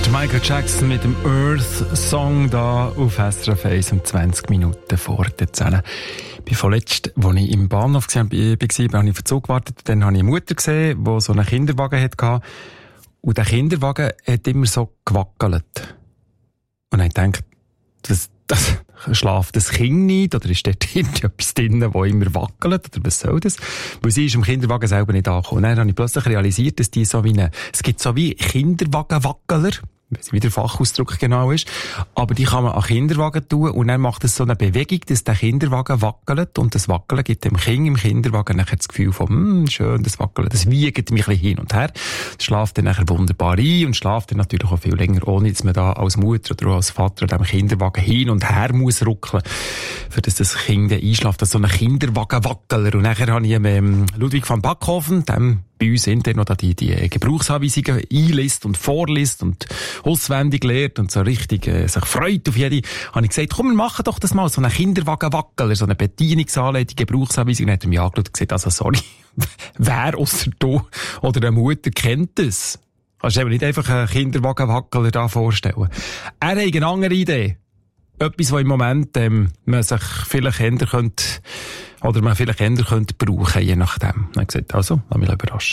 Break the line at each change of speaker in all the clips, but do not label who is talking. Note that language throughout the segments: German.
Michael Jackson mit dem Earth-Song da auf SRF 1 um 20 Minuten vor der 10. Ich vorletzt, als ich im Bahnhof war, habe ich auf den Zug gewartet. Dann habe ich eine Mutter gesehen, die so einen Kinderwagen hatte. Und der Kinderwagen hat immer so gewackelt. Und dann habe ich gedacht, schlaft das Kind nicht? Oder ist dort irgendetwas drin, das immer wackelt? Oder was soll das? Weil sie ist im Kinderwagen selber nicht angekommen. Und dann habe ich plötzlich realisiert, dass die so wie es gibt so wie Kinderwagenwackeler. Ich weiss nicht, wie der Fachausdruck genau ist. Aber die kann man an Kinderwagen tun und dann macht es so eine Bewegung, dass der Kinderwagen wackelt und das Wackeln gibt dem Kind im Kinderwagen nachher das Gefühl von, schön, das Wackeln, das wiegt mich ein bisschen hin und her. Das schläft dann nachher wunderbar ein und schläft dann natürlich auch viel länger, ohne dass man da als Mutter oder auch als Vater an dem Kinderwagen hin und her muss ruckeln, für dass das Kind einschläft. Das ist so ein Kinderwagenwackeler. Und nachher habe ich Ludwig van Backhofen, dem bei uns intern noch die Gebrauchsanweisungen einliest und vorliest und auswendig lernt und so richtig sich freut auf jede, habe ich gesagt, komm, wir machen doch das mal, so einen Kinderwagenwackeler, so eine Bedienungsanleitung, Gebrauchsanweisung. Und dann hat er mich angeschaut und gesagt, also sorry, wer ausser du oder eine Mutter kennt das? Kannst du eben nicht einfach einen Kinderwagenwackeler da vorstellen. Er hat eine andere Idee. Etwas, was im Moment man sich vielleicht ändern könnte, oder man vielleicht ändern könnte brauchen, je nachdem. Dann habe ich gesagt, also, lass mich überraschen.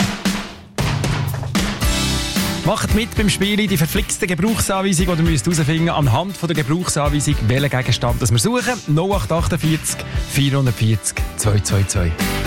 Macht mit beim Spiel die verflixte Gebrauchsanweisung, oder müsst herausfinden anhand von der Gebrauchsanweisung, welchen Gegenstand das wir suchen. 0848 440 222.